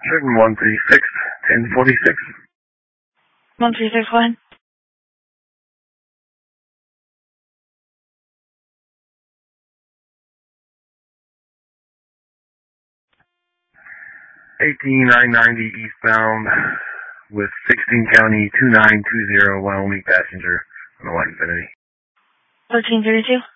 Certain 136, 1046. 136, go ahead. $18,990 eastbound with 16 County 2920 Wyoming passenger on the White Infinity. 1332.